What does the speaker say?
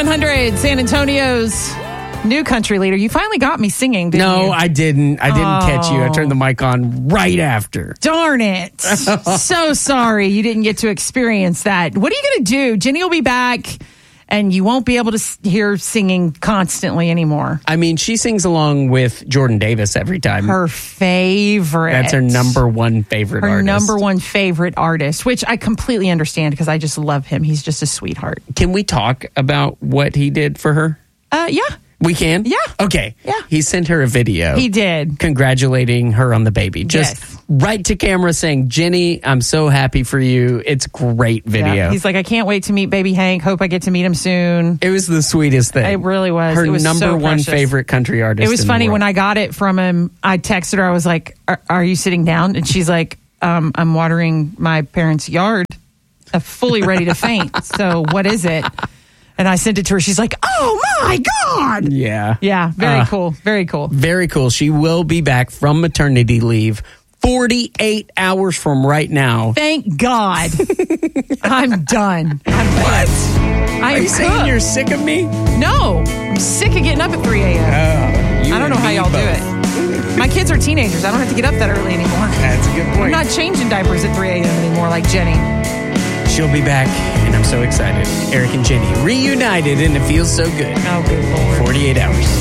100, San Antonio's new country leader. You finally got me singing, didn't you? No, I didn't. I didn't catch you. I turned the mic on right after. Darn it. So sorry you didn't get to experience that. What are you going to do? Jenny will be back, and you won't be able to hear singing constantly anymore. I mean, she sings along with Jordan Davis every time. Her favorite. That's her number one favorite artist. Her number one favorite artist, which I completely understand because I just love him. He's just a sweetheart. Can we talk about what he did for her? Yeah. We can? Yeah. Okay. Yeah. He sent her a video. He did. Congratulating her on the baby. Just right to camera saying, Jenny, I'm so happy for you. It's a great video. Yeah. He's like, I can't wait to meet baby Hank. Hope I get to meet him soon. It was the sweetest thing. It really was. Her It was number so one precious. favorite country artist. It was funny when I got it from him. I texted her. I was like, are you sitting down? And she's like, I'm watering my parents' yard, fully ready to faint. So what is it? And I sent it to her. She's like, oh, my God. Yeah. Yeah. Very cool. Very cool. Very cool. She will be back from maternity leave 48 hours from right now. Thank God. I'm done. What? Are you saying you're sick of me? No. I'm sick of getting up at 3 a.m. I don't know how y'all do it. My kids are teenagers. I don't have to get up that early anymore. That's a good point. I'm not changing diapers at 3 a.m. anymore like Jenny. She'll be back, and I'm so excited. Eric and Jenny reunited, and it feels so good. Oh, good Lord. 48 hours.